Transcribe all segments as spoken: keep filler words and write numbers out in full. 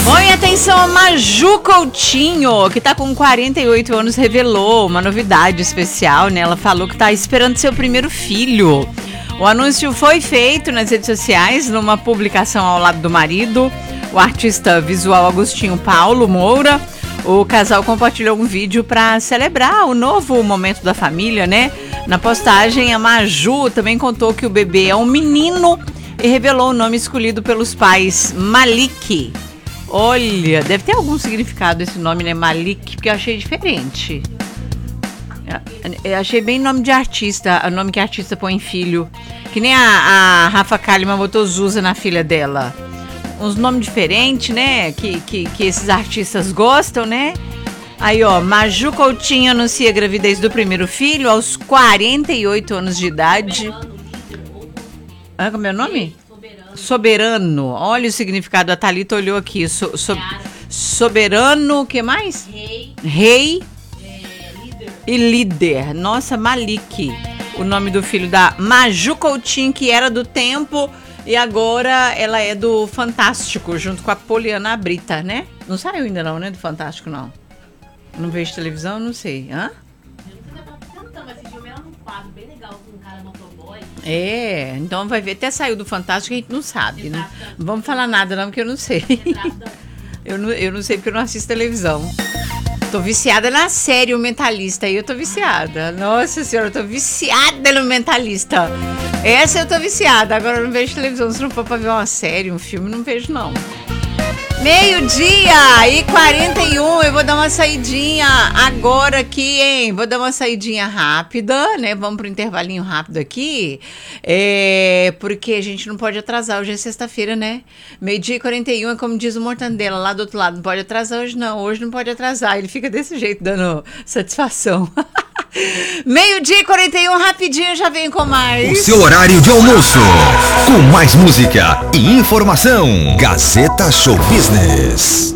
Oi, atenção, Maju Coutinho, que tá com quarenta e oito anos, revelou uma novidade especial, né? Ela falou que tá esperando seu primeiro filho. O anúncio foi feito nas redes sociais, numa publicação ao lado do marido, o artista visual Agostinho Paulo Moura. O casal compartilhou um vídeo para celebrar o novo momento da família, né? Na postagem, a Maju também contou que o bebê é um menino e revelou o nome escolhido pelos pais, Malik. Olha, deve ter algum significado esse nome, né? Malik, porque eu achei diferente. Eu achei bem nome de artista, o nome que a artista põe em filho. Que nem a, a Rafa Kalimann botou Zusa na filha dela. Uns nomes diferentes, né? Que, que, que esses artistas gostam, né? Aí, ó, Maju Coutinho anuncia a gravidez do primeiro filho aos quarenta e oito anos de idade. Ah, como é o nome? Soberano. Soberano. Olha o significado. A Thalita olhou aqui. So, so, soberano, o que mais? Rei. Rei. É, líder. E líder. Nossa, Malik. O nome do filho da Maju Coutinho, que era do Tempo... E agora ela é do Fantástico, junto com a Poliana Brita, né? Não saiu ainda não, né? Do Fantástico, não. Não vejo televisão, não sei. Hã? Eu tava tentando assistir ela num quadro bem legal com um cara motoboy. É, então vai ver. Até saiu do Fantástico, a gente não sabe, né? Não vamos falar nada não, porque eu não sei. eu, não, eu não sei porque eu não assisto televisão. Tô viciada na série O Mentalista, aí eu tô viciada. Nossa senhora, eu tô viciada no Mentalista. Essa eu tô viciada, agora eu não vejo televisão. Se não for pra ver uma série, um filme, não vejo não. Meio-dia e quarenta e um, eu vou dar uma saidinha agora aqui, hein? Vou dar uma saidinha rápida, né? Vamos pro intervalinho rápido aqui, é, porque a gente não pode atrasar, hoje é sexta-feira, né? Meio-dia e quarenta e um é como diz o Mortandela lá do outro lado, não pode atrasar hoje não, hoje não pode atrasar, ele fica desse jeito dando satisfação. Meio-dia e quarenta e um, rapidinho, já venho com mais. O seu horário de almoço, com mais música e informação. Gazeta Show Business.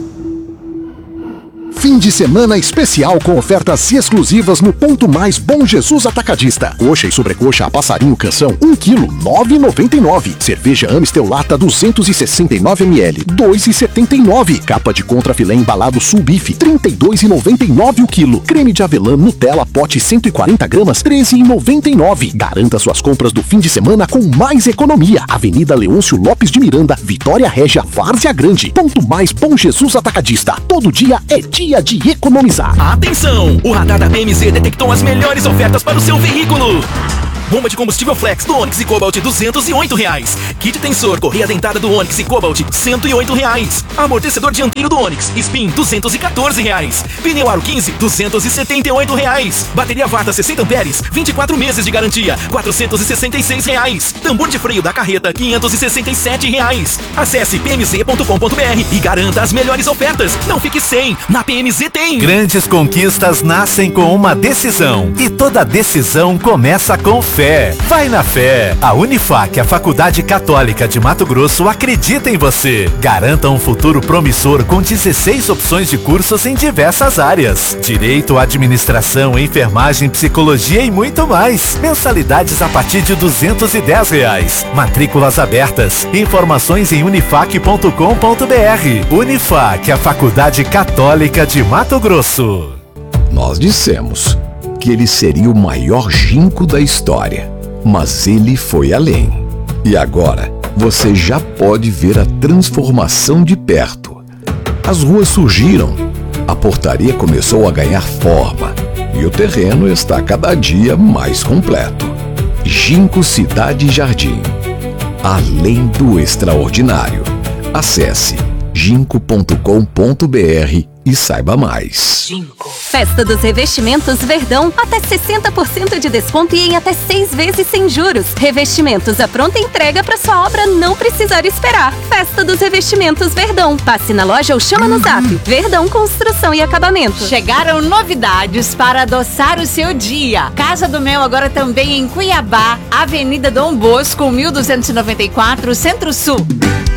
Fim de semana especial com ofertas exclusivas no Ponto Mais Bom Jesus Atacadista. Coxa e sobrecoxa a passarinho canção um quilo, nove reais e noventa e nove centavos. Cerveja Amstel Lata duzentos e sessenta e nove mililitros, dois reais e setenta e nove centavos. Capa de contrafilé embalado Sul Bife, trinta e dois reais e noventa e nove centavos o quilo. Creme de avelã Nutella pote cento e quarenta gramas, treze reais e noventa e nove centavos. Garanta suas compras do fim de semana com mais economia. Avenida Leôncio Lopes de Miranda, Vitória Régia, Várzea Grande. Ponto Mais Bom Jesus Atacadista. Todo dia é dia de economizar. Atenção! O radar da P M Z detectou as melhores ofertas para o seu veículo. Bomba de combustível Flex do Onix e Cobalt, duzentos e oito reais. Kit tensor, correia dentada do Onix e Cobalt, cento e oito reais. Amortecedor dianteiro do Onix, Spin, duzentos e quatorze reais. Pneu Aro quinze, duzentos e setenta e oito reais. Bateria Varta sessenta amperes, vinte e quatro meses de garantia, quatrocentos e sessenta e seis reais. Tambor de freio da carreta, quinhentos e sessenta e sete reais. Acesse p m z ponto com ponto b r e garanta as melhores ofertas. Não fique sem, na P M Z tem. Grandes conquistas nascem com uma decisão e toda decisão começa com fé. Vai na fé. A Unifac, a Faculdade Católica de Mato Grosso, acredita em você. Garanta um futuro promissor com dezesseis opções de cursos em diversas áreas: direito, administração, enfermagem, psicologia e muito mais. Mensalidades a partir de duzentos e dez reais. Matrículas abertas. Informações em unifac ponto com ponto b r. Unifac, a Faculdade Católica de Mato Grosso. Nós dissemos que ele seria o maior ginkgo da história, mas ele foi além. E agora, você já pode ver a transformação de perto. As ruas surgiram, a portaria começou a ganhar forma e o terreno está cada dia mais completo. Ginkgo Cidade Jardim. Além do extraordinário. Acesse ginkgo ponto com ponto b r e saiba mais. Festa dos Revestimentos Verdão. Até sessenta por cento de desconto e em até seis vezes sem juros. Revestimentos à pronta entrega para sua obra não precisar esperar. Festa dos Revestimentos Verdão. Passe na loja ou chama no zap. Verdão Construção e Acabamento. Chegaram novidades para adoçar o seu dia. Casa do Mel agora também em Cuiabá, Avenida Dom Bosco, mil duzentos e noventa e quatro, Centro-Sul.